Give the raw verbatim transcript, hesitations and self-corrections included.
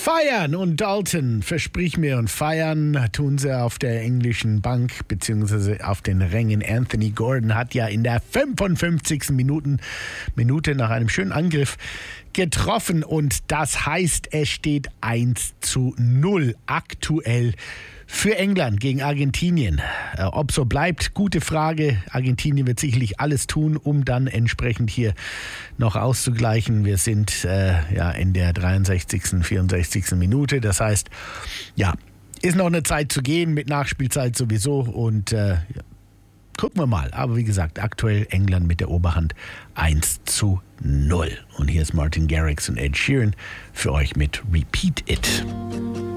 Feiern und Dalton, versprich mir, und feiern tun sie auf der englischen Bank beziehungsweise auf den Rängen. Anthony Gordon hat ja in der fünfundfünfzigsten Minuten, Minute nach einem schönen Angriff getroffen, und das heißt, es steht eins zu null aktuell für England gegen Argentinien. Äh, ob so bleibt, gute Frage. Argentinien wird sicherlich alles tun, um dann entsprechend hier noch auszugleichen. Wir sind äh, ja in der dreiundsechzigsten, vierundsechzigsten Minute. Das heißt, ja, ist noch eine Zeit zu gehen, mit Nachspielzeit sowieso. Und äh, ja, gucken wir mal. Aber wie gesagt, aktuell England mit der Oberhand eins zu null. Und hier ist Martin Garrix und Ed Sheeran für euch mit Repeat It.